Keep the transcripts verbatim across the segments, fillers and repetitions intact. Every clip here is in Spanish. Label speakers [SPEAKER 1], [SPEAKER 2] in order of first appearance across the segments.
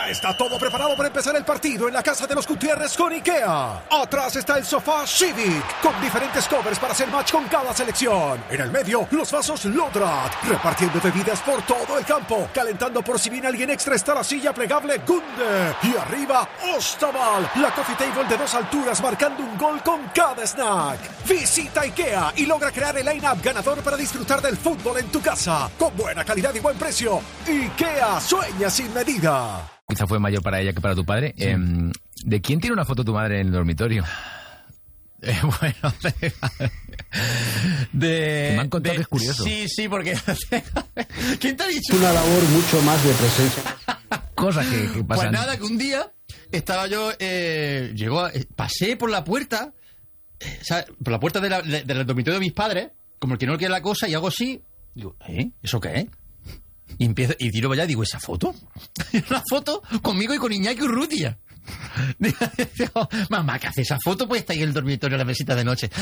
[SPEAKER 1] Ya está todo preparado para empezar el partido en la casa de los Gutiérrez con IKEA. Atrás está el sofá Civic, con diferentes covers para hacer match con cada selección. En el medio, los vasos Lodrat, repartiendo bebidas por todo el campo. Calentando por si viene alguien extra está la silla plegable Gunde. Y arriba, Ostaval, la coffee table de dos alturas marcando un gol con cada snack. Visita IKEA y logra crear el line-up ganador para disfrutar del fútbol en tu casa. Con buena calidad y buen precio. IKEA, sueña sin medida.
[SPEAKER 2] Quizá fue mayor para ella que para tu padre. Sí. Eh, ¿De quién tiene una foto tu madre en el dormitorio?
[SPEAKER 3] Eh, bueno, de...
[SPEAKER 2] Me han contado
[SPEAKER 3] de,
[SPEAKER 2] que es curioso.
[SPEAKER 3] Sí, sí, porque... ¿Quién te ha dicho?
[SPEAKER 4] Una labor mucho más de presencia.
[SPEAKER 2] Cosas que, que pasan.
[SPEAKER 3] Pues nada, que un día estaba yo... Eh, llegó, eh, pasé por la puerta, eh, ¿sabes? Por la puerta de la, de, del dormitorio de mis padres, como el que no quiere la cosa, y hago así. Digo, ¿eh? ¿Eso qué es? Y empiezo, y tiro para allá, digo, ¿esa foto? Una foto conmigo y con Iñaki Urrutia. Digo, mamá, ¿qué hace esa foto? Pues está ahí en el dormitorio, en la mesita de noche.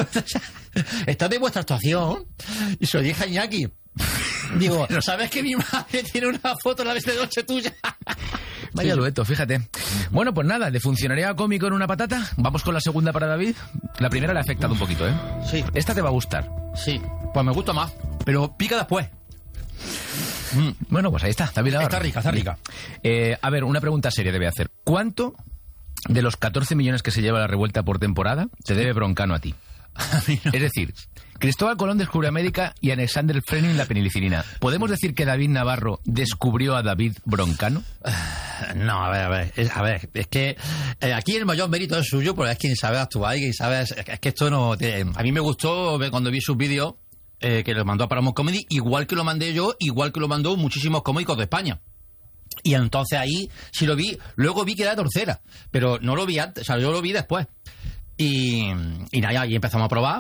[SPEAKER 3] Está de vuestra actuación. Y se lo dije a Iñaki. Digo, ¿sabes que mi madre tiene una foto en la mesita de noche tuya?
[SPEAKER 2] Vaya sí. Dueto, fíjate. Bueno, pues nada, ¿le funcionaría cómico en una patata? Vamos con la segunda para David. La primera le ha afectado un poquito, ¿eh?
[SPEAKER 3] Sí.
[SPEAKER 2] Esta te va a gustar.
[SPEAKER 3] Sí, pues me gusta más, pero pica después.
[SPEAKER 2] Mm. Bueno, pues ahí está, David Navarro.
[SPEAKER 3] Está rica, está rica.
[SPEAKER 2] Eh, a ver, una pregunta seria debe hacer. ¿Cuánto de los catorce millones que se lleva la revuelta por temporada te debe Broncano a ti?
[SPEAKER 3] A mí no.
[SPEAKER 2] Es decir, Cristóbal Colón descubrió América y Alexander Fleming la penicilina. ¿Podemos decir que David Navarro descubrió a David Broncano?
[SPEAKER 3] No, a ver, a ver, es, a ver, es que eh, aquí el mayor mérito es suyo, porque es quien sabe actuar y quien sabe, es, es que esto no tiene, a mí me gustó cuando vi sus vídeos eh, que lo mandó a Paramount Comedy, igual que lo mandé yo, igual que lo mandó muchísimos cómicos de España. Y entonces ahí sí lo vi, luego vi que era tercera, pero no lo vi antes, o sea, yo lo vi después. Y, y nada, ahí empezamos a probar.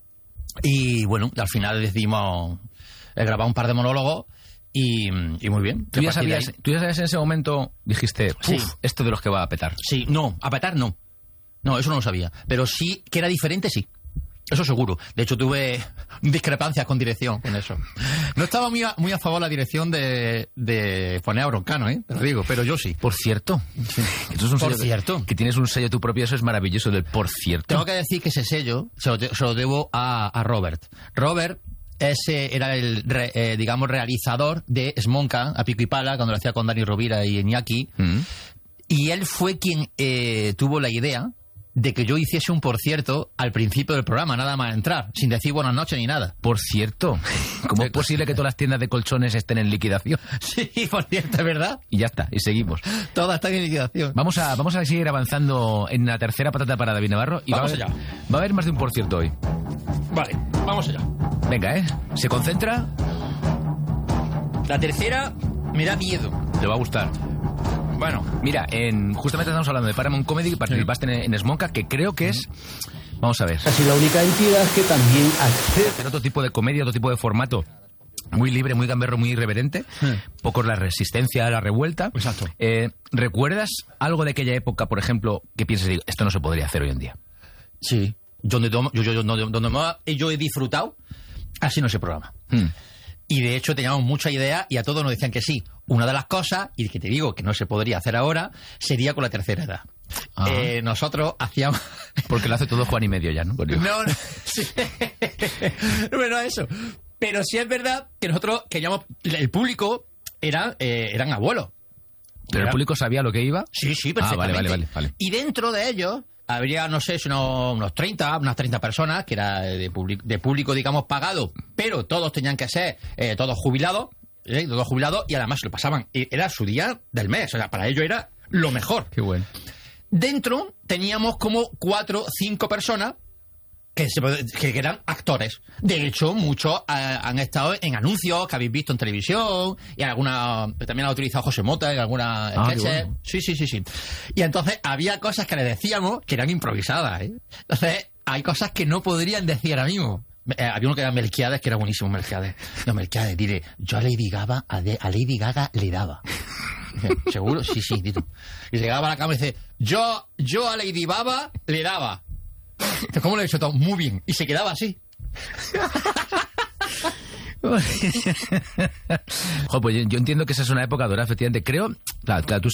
[SPEAKER 3] Y bueno, al final decidimos eh, grabar un par de monólogos y, y muy bien.
[SPEAKER 2] ¿Tú ya, sabías, ¿Tú ya sabías en ese momento, dijiste,
[SPEAKER 3] sí,
[SPEAKER 2] esto de los que va a petar?
[SPEAKER 3] Sí, no, a petar no. No, eso no lo sabía. Pero sí que era diferente, sí. Eso seguro. De hecho, tuve discrepancias con dirección con eso. No estaba muy a, muy a favor la dirección de, de poner a Broncano, ¿eh? Te lo digo, pero yo sí.
[SPEAKER 2] Por cierto. Sí. Esto es un
[SPEAKER 3] por
[SPEAKER 2] sello
[SPEAKER 3] cierto.
[SPEAKER 2] Que, que tienes un sello tú propio, eso es maravilloso, del por cierto.
[SPEAKER 3] Tengo que decir que ese sello se lo, se lo debo a, a Robert. Robert ese era el, re, eh, digamos, realizador de Smonka, a pico y pala, cuando lo hacía con Dani Rovira y Iñaki. Mm. Y él fue quien eh, tuvo la idea de que yo hiciese un por cierto al principio del programa, nada más entrar, sin decir buenas noches ni nada.
[SPEAKER 2] Por cierto, ¿cómo es posible que todas las tiendas de colchones estén en liquidación?
[SPEAKER 3] Sí, por cierto, es verdad.
[SPEAKER 2] Y ya está, y seguimos.
[SPEAKER 3] Todas están en liquidación.
[SPEAKER 2] Vamos a, vamos a seguir avanzando en la tercera patata para David Navarro. Y
[SPEAKER 3] vamos
[SPEAKER 2] va a haber,
[SPEAKER 3] allá.
[SPEAKER 2] Va a haber más de un por cierto hoy.
[SPEAKER 3] Vale, vamos allá.
[SPEAKER 2] Venga, ¿eh? ¿Se concentra?
[SPEAKER 3] La tercera me da miedo.
[SPEAKER 2] Te va a gustar. Bueno, mira, en, justamente estamos hablando de Paramount Comedy, participaste sí. en, en Smonka, que creo que es... Vamos a ver.
[SPEAKER 4] Casi la única entidad que también accede...
[SPEAKER 2] Hacer otro tipo de comedia, otro tipo de formato. Muy libre, muy gamberro, muy irreverente. Sí. Poco la resistencia a la revuelta.
[SPEAKER 3] Exacto.
[SPEAKER 2] Eh, ¿Recuerdas algo de aquella época, por ejemplo, que pienses, digo, esto no se podría hacer hoy en día?
[SPEAKER 3] Sí. Donde yo, yo, yo, donde, donde yo he disfrutado, así no se programa. Hmm. Y de hecho teníamos mucha idea y a todos nos decían que sí. Una de las cosas, y que te digo que no se podría hacer ahora, sería con la tercera edad. Eh, nosotros hacíamos...
[SPEAKER 2] Porque lo hace todo Juan y medio ya, ¿no?
[SPEAKER 3] No, no, sí. Bueno, eso. Pero sí es verdad que nosotros queríamos... El público era, eh, eran abuelos.
[SPEAKER 2] ¿Pero era... el público sabía lo que iba?
[SPEAKER 3] Sí, sí, perfectamente.
[SPEAKER 2] Ah, vale, vale, vale, vale.
[SPEAKER 3] Y dentro de ellos... Habría, no sé, unos, unos treinta, unas treinta personas, que era de, public, de público, digamos, pagado, pero todos tenían que ser, eh, todos jubilados, eh, todos jubilados, y además lo pasaban, era su día del mes, o sea, para ellos era lo mejor.
[SPEAKER 2] Qué bueno.
[SPEAKER 3] Dentro teníamos como cuatro, cinco personas que, se, que eran actores. De hecho, muchos eh, han estado en anuncios que habéis visto en televisión, y alguna también ha utilizado José Mota en alguna
[SPEAKER 2] ah,
[SPEAKER 3] sketches.
[SPEAKER 2] Bueno.
[SPEAKER 3] Sí, sí, sí, sí. Y entonces había cosas que le decíamos que eran improvisadas, ¿eh? Entonces, hay cosas que no podrían decir ahora mismo. Eh, había uno que era Melquiades, que era buenísimo, Melquiades. No, Melquiades, dile, yo a Lady Gaga, a, de, a Lady Gaga le daba. ¿Seguro? Sí, sí, dito. Y llegaba a la cama y dice, yo, yo a Lady Baba le daba. ¿Cómo lo he hecho todo? Muy bien. Y se quedaba así.
[SPEAKER 2] Joder, pues yo, yo entiendo que esa es una época dorada, efectivamente. Creo, claro, claro, tú